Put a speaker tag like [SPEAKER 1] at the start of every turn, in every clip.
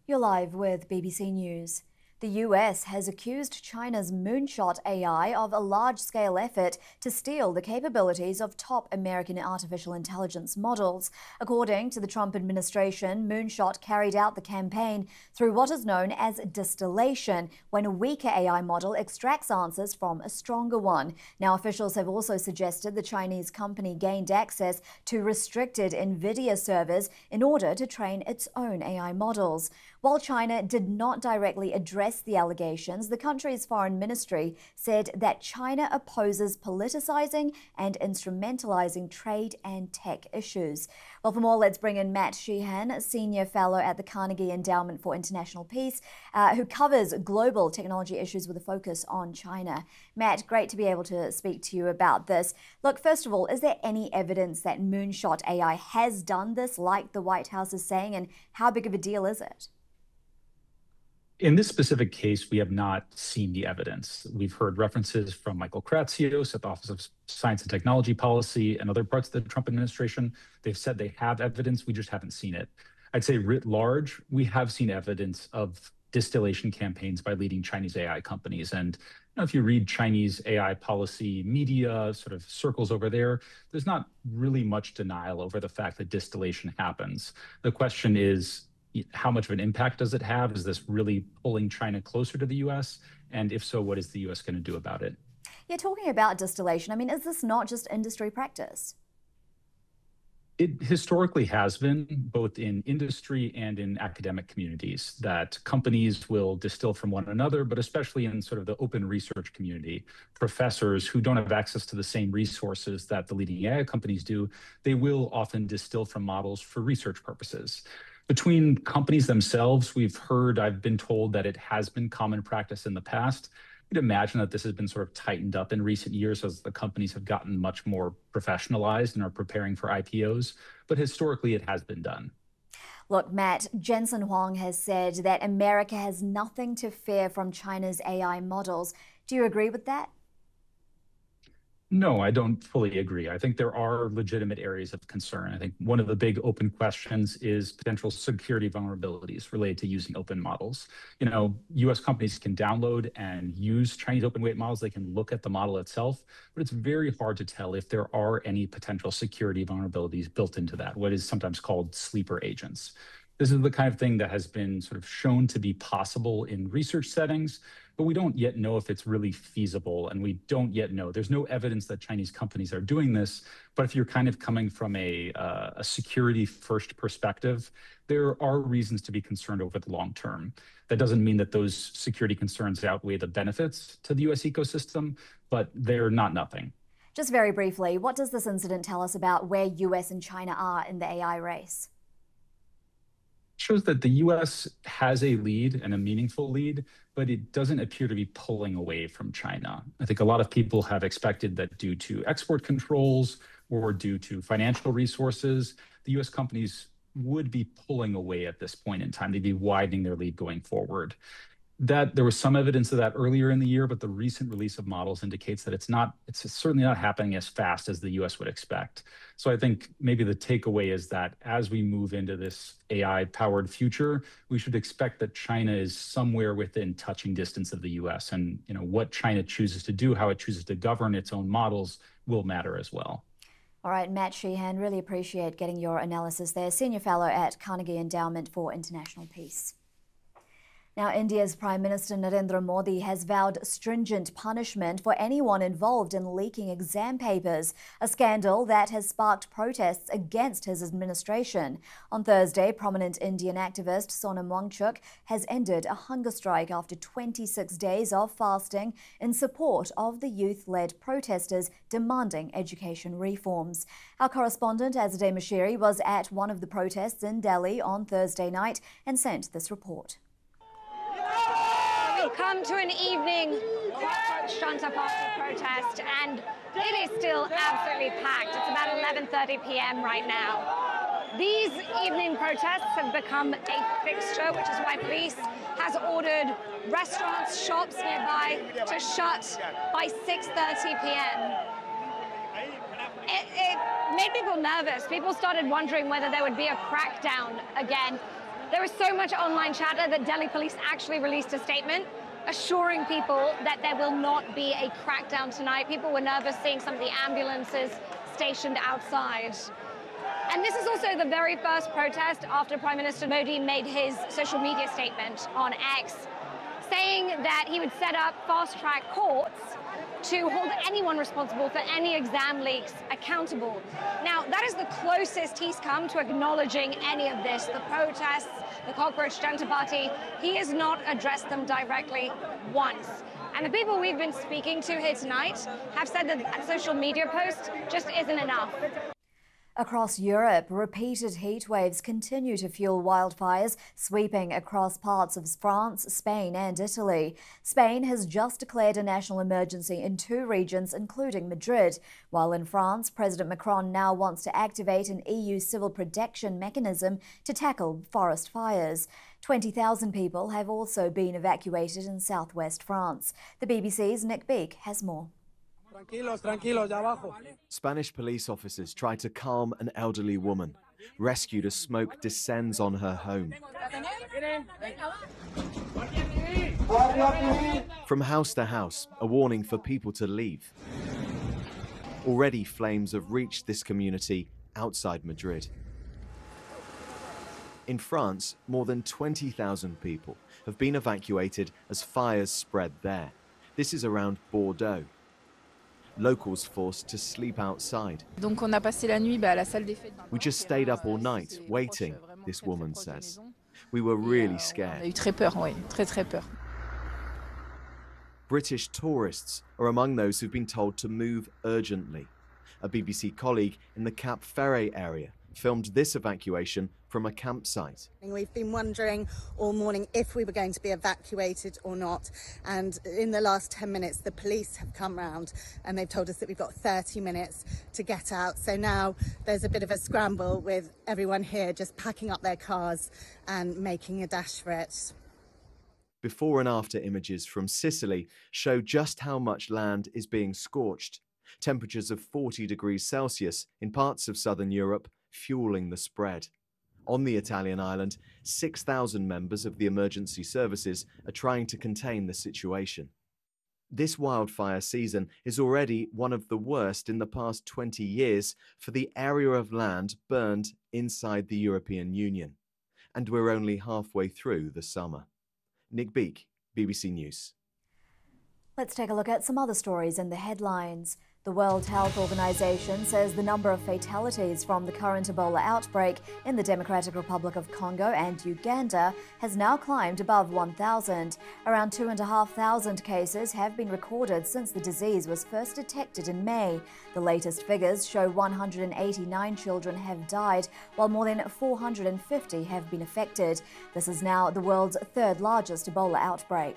[SPEAKER 1] You're live with BBC News. The US has accused China's Moonshot AI of a large-scale effort to steal the capabilities of top American artificial intelligence models. According to the Trump administration, Moonshot carried out the campaign through what is known as distillation, when a weaker AI model extracts answers from a stronger one. Now, officials have also suggested the Chinese company gained access to restricted NVIDIA servers in order to train its own AI models. While China did not directly address the allegations, the country's foreign ministry said that China opposes politicizing and instrumentalizing trade and tech issues. Well, for more, let's bring in Matt Sheehan, Senior Fellow at the Carnegie Endowment for International Peace, who covers global technology issues with a focus on China. Matt, great to be able to speak to you about this. Look, first of all, is there any evidence that Moonshot AI has done this, like the White House is saying, and how big of a deal is it?
[SPEAKER 2] In this specific case, we have not seen the evidence. We've heard references from Michael Kratsios at the Office of Science and Technology Policy and other parts of the Trump administration. They've said they have evidence, we just haven't seen it. I'd say writ large, we have seen evidence of distillation campaigns by leading Chinese AI companies. And if you read Chinese AI policy media, sort of circles over there, there's not really much denial over the fact that distillation happens. The question is, how much of an impact does it have? Is this really pulling China closer to the US? And if so, what is the US going to do about it?
[SPEAKER 1] Yeah, talking about distillation, I mean, is this not just industry practice?
[SPEAKER 2] It historically has been, both in industry and in academic communities, that companies will distill from one another, but especially in sort of the open research community, professors who don't have access to the same resources that the leading AI companies do, they will often distill from models for research purposes. Between companies themselves, I've been told that it has been common practice in the past. You'd imagine that this has been sort of tightened up in recent years as the companies have gotten much more professionalized and are preparing for IPOs, but historically it has been done.
[SPEAKER 1] Look, Matt, Jensen Huang has said that America has nothing to fear from China's AI models. Do you agree with that?
[SPEAKER 2] No, I don't fully agree. I think there are legitimate areas of concern. I think one of the big open questions is potential security vulnerabilities related to using open models. US companies can download and use Chinese open weight models. They can look at the model itself, but it's very hard to tell if there are any potential security vulnerabilities built into that, what is sometimes called sleeper agents. This is the kind of thing that has been sort of shown to be possible in research settings, but we don't yet know if it's really feasible, and we don't yet know. There's no evidence that Chinese companies are doing this, but if you're kind of coming from a security-first perspective, there are reasons to be concerned over the long term. That doesn't mean that those security concerns outweigh the benefits to the US ecosystem, but they're not nothing.
[SPEAKER 1] Just very briefly, what does this incident tell us about where US and China are in the AI race?
[SPEAKER 2] Shows that the US has a lead and a meaningful lead, but it doesn't appear to be pulling away from China. I think a lot of people have expected that due to export controls or due to financial resources, the US companies would be pulling away at this point in time. They'd be widening their lead going forward. That there was some evidence of that earlier in the year, but the recent release of models indicates that it's certainly not happening as fast as the US would expect. So I think maybe the takeaway is that as we move into this AI powered future, we should expect that China is somewhere within touching distance of the US, and what China chooses to do, how it chooses to govern its own models will matter as well.
[SPEAKER 1] All right, Matt Sheehan, really appreciate getting your analysis there. Senior Fellow at Carnegie Endowment for International Peace. Now, India's Prime Minister Narendra Modi has vowed stringent punishment for anyone involved in leaking exam papers, a scandal that has sparked protests against his administration. On Thursday, prominent Indian activist Sonam Wangchuk has ended a hunger strike after 26 days of fasting in support of the youth-led protesters demanding education reforms. Our correspondent Azadeh Mashiri was at one of the protests in Delhi on Thursday night and sent this report.
[SPEAKER 3] We come to an evening Shanta Party protest, and it is still absolutely packed. It's about 11:30 p.m. right now. These evening protests have become a fixture, which is why police has ordered restaurants, shops nearby to shut by 6:30 p.m. It made people nervous. People started wondering whether there would be a crackdown again. There was so much online chatter that Delhi police actually released a statement assuring people that there will not be a crackdown tonight. People were nervous seeing some of the ambulances stationed outside. And this is also the very first protest after Prime Minister Modi made his social media statement on X, saying that he would set up fast-track courts to hold anyone responsible for any exam leaks accountable. Now, that is the closest he's come to acknowledging any of this. The protests, the Cockroach Junta Party, he has not addressed them directly once. And the people we've been speaking to here tonight have said that a social media post just isn't enough.
[SPEAKER 1] Across Europe, repeated heat waves continue to fuel wildfires sweeping across parts of France, Spain and Italy. Spain has just declared a national emergency in 2 regions, including Madrid, while in France, President Macron now wants to activate an EU civil protection mechanism to tackle forest fires. 20,000 people have also been evacuated in southwest France. The BBC's Nick Beake has more.
[SPEAKER 4] Spanish police officers try to calm an elderly woman, rescued as smoke descends on her home. From house to house, a warning for people to leave. Already flames have reached this community outside Madrid. In France, more than 20,000 people have been evacuated as fires spread there. This is around Bordeaux. Locals forced to sleep outside. We just stayed up all night, waiting, this woman says. We were really scared. British tourists are among those who've been told to move urgently. A BBC colleague in the Cap Ferret area filmed this evacuation from a campsite.
[SPEAKER 5] We've been wondering all morning if we were going to be evacuated or not, and in the last 10 minutes the police have come round and they've told us that we've got 30 minutes to get out. So now there's a bit of a scramble with everyone here just packing up their cars and making a dash for it.
[SPEAKER 4] Before and after images from Sicily show just how much land is being scorched. Temperatures of 40 degrees Celsius in parts of southern Europe fueling the spread. On the Italian island, 6,000 members of the emergency services are trying to contain the situation. This wildfire season is already one of the worst in the past 20 years for the area of land burned inside the European Union. And we're only halfway through the summer. Nick Beake, BBC News.
[SPEAKER 1] Let's take a look at some other stories in the headlines. The World Health Organization says the number of fatalities from the current Ebola outbreak in the Democratic Republic of Congo and Uganda has now climbed above 1,000. Around 2,500 cases have been recorded since the disease was first detected in May. The latest figures show 189 children have died, while more than 450 have been affected. This is now the world's 3rd largest Ebola outbreak.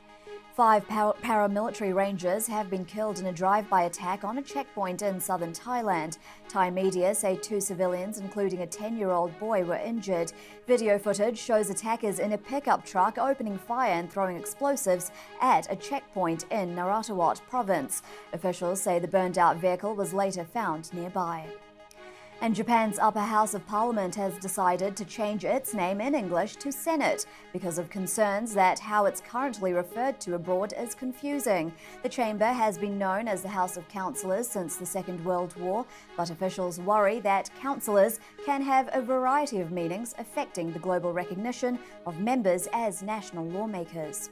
[SPEAKER 1] 5 paramilitary rangers have been killed in a drive-by attack on a checkpoint in southern Thailand. Thai media say 2 civilians, including a 10-year-old boy, were injured. Video footage shows attackers in a pickup truck opening fire and throwing explosives at a checkpoint in Narathiwat province. Officials say the burned-out vehicle was later found nearby. And Japan's upper house of parliament has decided to change its name in English to Senate because of concerns that how it's currently referred to abroad is confusing. The chamber has been known as the House of Councillors since the Second World War, but officials worry that councillors can have a variety of meanings affecting the global recognition of members as national lawmakers.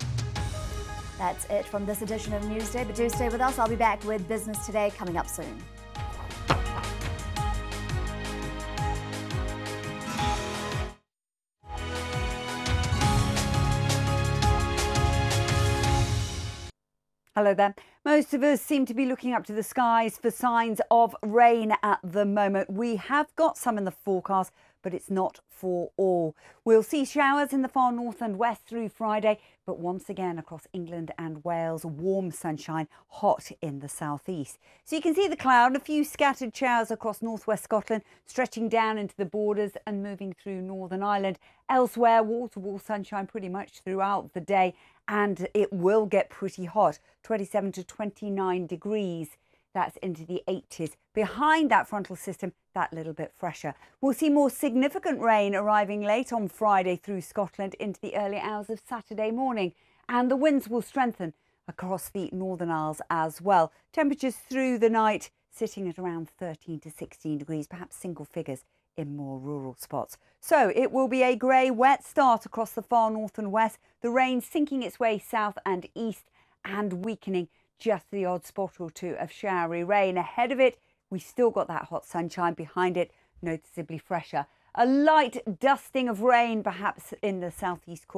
[SPEAKER 1] That's it from this edition of Newsday, but do stay with us. I'll be back with Business Today coming up soon.
[SPEAKER 6] Hello there. Most of us seem to be looking up to the skies for signs of rain at the moment. We have got some in the forecast, but it's not for all. We'll see showers in the far north and west through Friday, but once again across England and Wales, warm sunshine, hot in the southeast. So you can see the cloud, a few scattered showers across northwest Scotland, stretching down into the borders and moving through Northern Ireland. Elsewhere, wall-to-wall sunshine pretty much throughout the day, and it will get pretty hot, 27 to 29 degrees That's into the 80s. Behind that frontal system, that little bit fresher. We'll see more significant rain arriving late on Friday through Scotland into the early hours of Saturday morning. And the winds will strengthen across the Northern Isles as well. Temperatures through the night sitting at around 13 to 16 degrees, perhaps single figures in more rural spots. So it will be a grey, wet start across the far north and west. The rain sinking its way south and east and weakening. Just the odd spot or two of showery rain. Ahead of it, we still got that hot sunshine. Behind it, noticeably fresher. A light dusting of rain perhaps in the southeast corner.